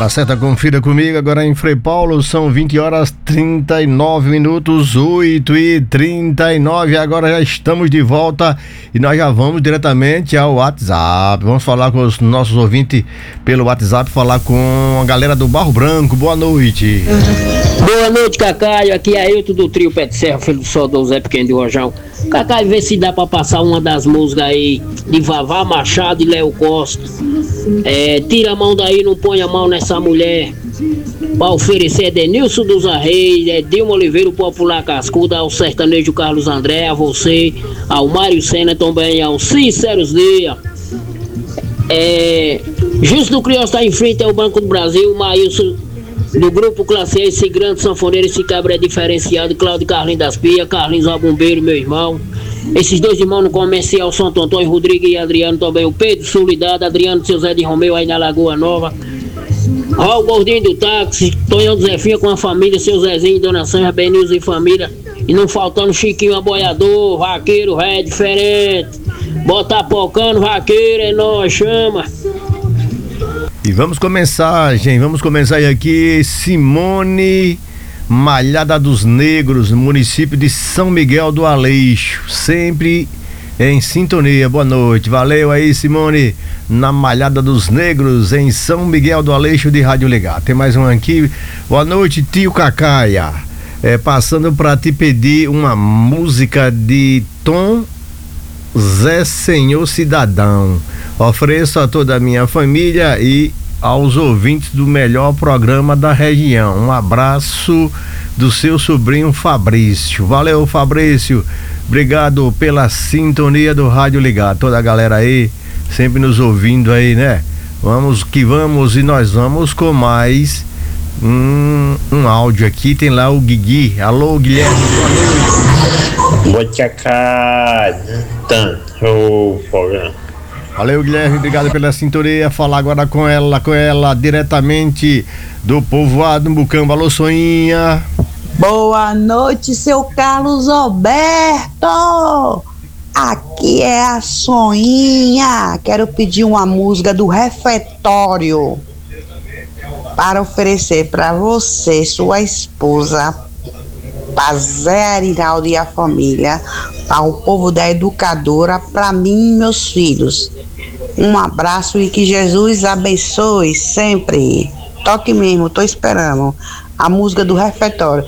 Hora certa, confira comigo agora em Frei Paulo, são 20 horas 39 minutos, 8h39, agora já estamos de volta e nós já vamos diretamente ao WhatsApp, vamos falar com os nossos ouvintes pelo WhatsApp, falar com a galera do Barro Branco. Boa noite. Boa noite, Cacaio, aqui é Ailton do trio Pé de Serra, filho do saudoso Zé Pequeno de Rojão. Cacaio, vê se dá pra passar uma das músicas aí de Vavá Machado e Léo Costa. Tira a mão daí, não põe a mão nessa mulher. Pra oferecer Denilson dos Arreios, Dilma Oliveira, o Popular Cascuda, ao sertanejo Carlos André, a você, ao Mário Sena também, ao Sinceros Dias. Justo do Crioulo está em frente ao Banco do Brasil, o Maílson do grupo Classe A, esse grande sanfoneiro, esse cabra é diferenciado, Cláudio Carlinhos das Pias, Carlinhos Abombeiro, meu irmão. Esses dois irmãos no comercial, Santo Antônio, Rodrigo e Adriano também, o Pedro Solidade, Adriano, seu Zé de Romeu aí na Lagoa Nova. Ó, o gordinho do táxi, Tonhão do Zefinha com a família, seu Zezinho, Dona Sanja, Benilson e família. E não faltando Chiquinho Aboiador, vaqueiro, é diferente. Botar pocando, vaqueiro, é nóis, chama. E vamos começar aqui, Simone Malhada dos Negros, município de São Miguel do Aleixo, sempre em sintonia. Boa noite, valeu aí, Simone, na Malhada dos Negros, em São Miguel do Aleixo de Rádio Ligado. Tem mais um aqui. Boa noite, tio Cacaia, passando para te pedir uma música de Tom Zé Senhor Cidadão. Ofereço a toda a minha família e aos ouvintes do melhor programa da região. Um abraço do seu sobrinho Fabrício. Valeu, Fabrício. Obrigado pela sintonia do Rádio Ligado. Toda a galera aí, sempre nos ouvindo aí, né? Vamos que vamos, e nós vamos com mais um áudio aqui. Tem lá o Guigui. Alô, Guilherme. Boa noite, o programa. Valeu, Guilherme, obrigado pela sintonia. Falar agora com ela, diretamente do povoado Mucamba. Alô, Soninha. Boa noite, seu Carlos Alberto. Aqui é a Soninha. Quero pedir uma música do Refeitório para oferecer para você, sua esposa, para Zé Arinaldo e a família, para o povo da educadora, para mim e meus filhos. Um abraço e que Jesus abençoe sempre. Toque mesmo, tô esperando a música do Refeitório.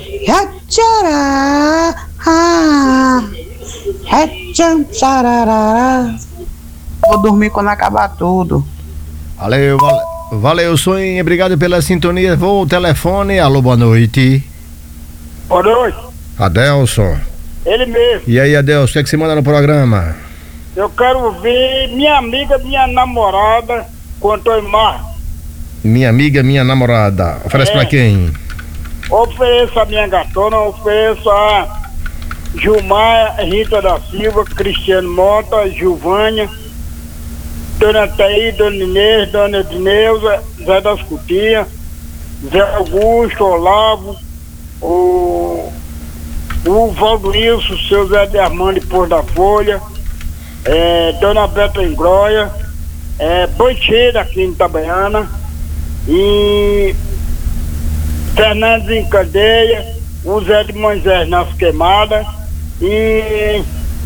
Vou dormir quando acabar tudo. Valeu, Soninha, obrigado pela sintonia. Vou ao telefone. Alô, boa noite. Boa noite. Adelson. Ele mesmo. E aí, Adelson, o que é que você manda no programa? Eu quero ver minha amiga, minha namorada, com Antônio Marcos. Minha amiga, minha namorada. Oferece pra quem? Ofereço a minha gatona, ofereço a Gilmar, Rita da Silva, Cristiano Mota, Gilvânia, Dona Thaí, Dona Inês, Dona Edneuza, Zé das Cutinhas, Zé Augusto, Olavo, o Valdo Wilson, seu Zé de Armando Pôr da Folha, Dona Beta Engróia, Bancheira aqui em Itabaiana, e Fernandes em Cadeia, o Zé de Moisés nas Queimadas, e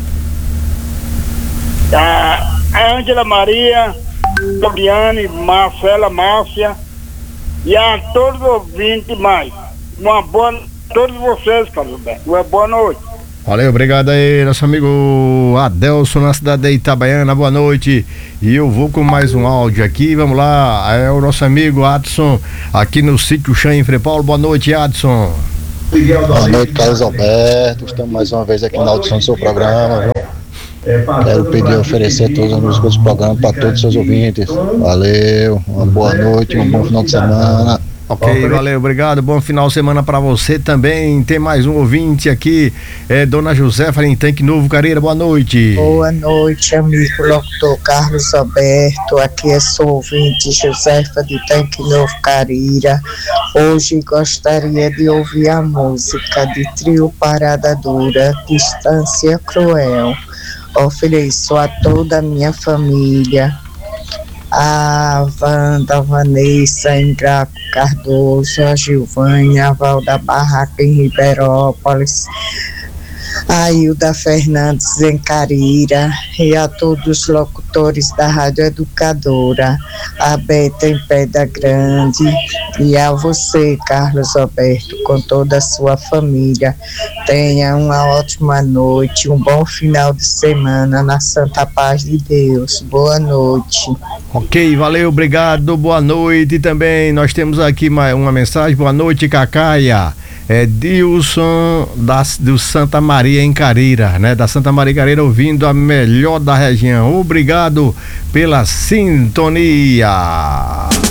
a Ângela Maria, Fabiane, Marcela, Márcia, e a todos os ouvintes mais. Uma boa noite a todos vocês, Carlos Alberto. Uma boa noite. Valeu, obrigado aí, nosso amigo Adelson, na cidade de Itabaiana. Boa noite. E eu vou com mais um áudio aqui. Vamos lá, é o nosso amigo Adson, aqui no sítio Chã, em Frei Paulo. Boa noite, Adson. Boa noite, Carlos Alberto. Estamos mais uma vez aqui na audição do seu programa, viu? Quero pedir, oferecer todas as músicas do programa para todos os seus ouvintes. Valeu, uma boa noite, um bom final de semana. Ok, valeu, obrigado, bom final de semana pra você também. Tem mais um ouvinte aqui, Dona Josefa em Tanque Novo, Careira, boa noite. Boa noite, amigo locutor Carlos Alberto, aqui é sua ouvinte Josefa de Tanque Novo, Careira. Hoje gostaria de ouvir a música de Trio Parada Dura, Distância Cruel. Ofereço a toda a minha família a Wanda, a Vanessa em Graco Cardoso, a Gilvânia, a Valda Barraca em Ribeirópolis, a Hilda Fernandes em Carira e a todos os locutores da Rádio Educadora, a Beta em Pedra Grande e a você, Carlos Alberto, com toda a sua família. Tenha uma ótima noite, um bom final de semana na Santa Paz de Deus. Boa noite. Ok, valeu, obrigado, boa noite também. Nós temos aqui uma mensagem. Boa noite, Cacaia. É Dilson do Santa Maria em Carira, né? Da Santa Maria em Carira, ouvindo a melhor da região. Obrigado pela sintonia.